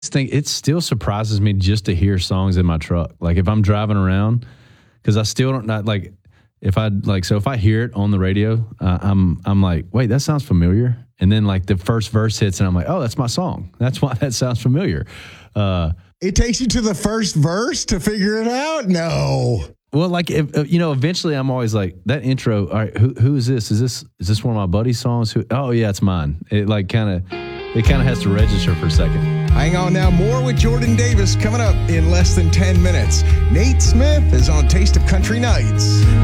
think it still surprises me just to hear songs in my truck. Like if I'm driving around, because I still don't not like if I hear it on the radio, I'm like, wait, that sounds familiar. And then like the first verse hits, and I'm like, oh, that's my song. That's why that sounds familiar. It takes you to the first verse to figure it out? No. Well, like eventually I'm always like that intro. All right, who is this? Is this one of my buddy's songs? Oh yeah, it's mine. It kind of has to register for a second. Hang on now. More with Jordan Davis coming up in less than 10 minutes. Nate Smith is on Taste of Country Nights.